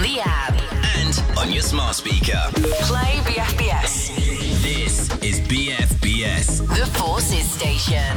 the app and on your smart speaker. Play BFBS. This is BFBS, The Forces Station.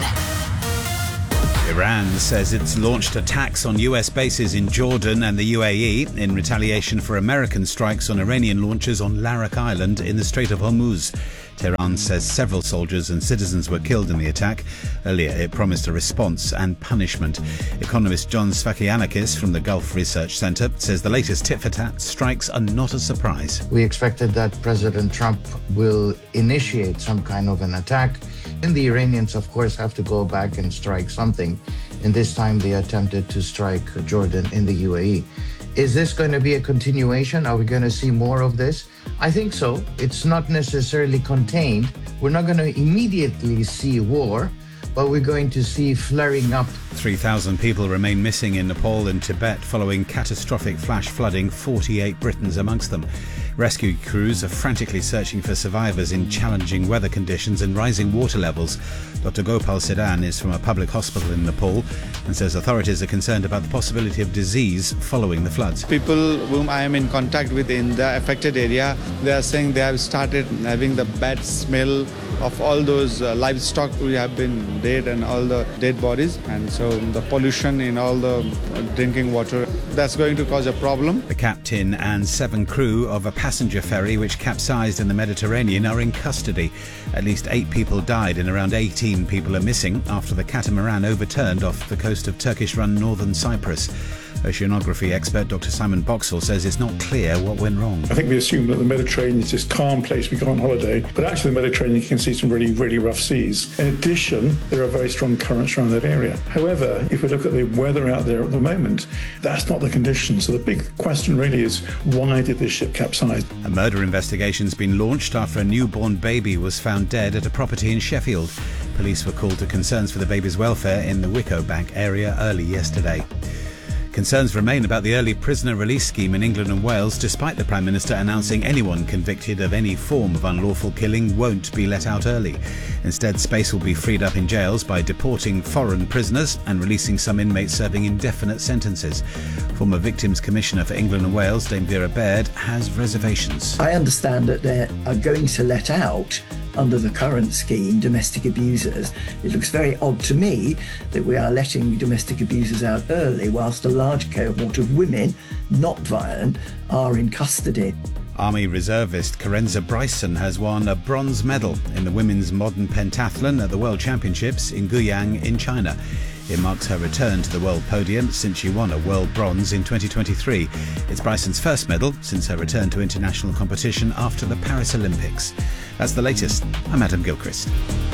Iran says it's launched attacks on US bases in Jordan and the UAE in retaliation for American strikes on Iranian launches on Larak Island in the Strait of Hormuz. Tehran says several soldiers and citizens were killed in the attack. Earlier, it promised a response and punishment. Economist John Sfakianakis from the Gulf Research Center says the latest tit-for-tat strikes are not a surprise. We expected that President Trump will initiate some kind of an attack. And the Iranians, of course, have to go back and strike something. And this time they attempted to strike Jordan in the UAE. Is this going to be a continuation? Are we going to see more of this? I think so. It's not necessarily contained. We're not going to immediately see war, but we're going to see flaring up. 3,000 people remain missing in Nepal and Tibet following catastrophic flash flooding, 48 Britons amongst them. Rescue crews are frantically searching for survivors in challenging weather conditions and rising water levels. Dr. Gopal Sedan is from a public hospital in Nepal and says authorities are concerned about the possibility of disease following the floods. People whom I am in contact with in the affected area, they are saying they have started having the bad smell of all those livestock who have been dead and all the dead bodies, and so the pollution in all the drinking water, that's going to cause a problem. The captain and 7 crew of a passenger ferry which capsized in the Mediterranean are in custody. At least 8 people died and around 18 people are missing after the catamaran overturned off the coast of Turkish-run northern Cyprus. Oceanography expert Dr. Simon Boxall says it's not clear what went wrong. I think we assume that the Mediterranean is this calm place we go on holiday, but actually the Mediterranean, you can see some really, really rough seas. In addition, there are very strong currents around that area. However, if we look at the weather out there at the moment, that's not the condition. So the big question really is, why did this ship capsize? A murder investigation's been launched after a newborn baby was found dead at a property in Sheffield. Police were called to concerns for the baby's welfare in the Wicklow Bank area early yesterday. Concerns remain about the early prisoner release scheme in England and Wales, despite the Prime Minister announcing anyone convicted of any form of unlawful killing won't be let out early. Instead, space will be freed up in jails by deporting foreign prisoners and releasing some inmates serving indefinite sentences. Former Victims Commissioner for England and Wales, Dame Vera Baird, has reservations. I understand that they are going to let out, under the current scheme, domestic abusers. It looks very odd to me that we are letting domestic abusers out early whilst a large cohort of women, not violent, are in custody. Army reservist Karenza Bryson has won a bronze medal in the women's modern pentathlon at the World Championships in Guiyang in China. It marks her return to the world podium since she won a world bronze in 2023. It's Bryson's first medal since her return to international competition after the Paris Olympics. That's the latest. I'm Adam Gilchrist.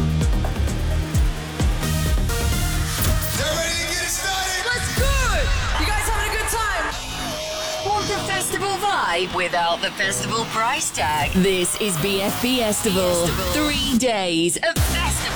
Festival vibe without the festival price tag. This is BFB Festival. 3 days of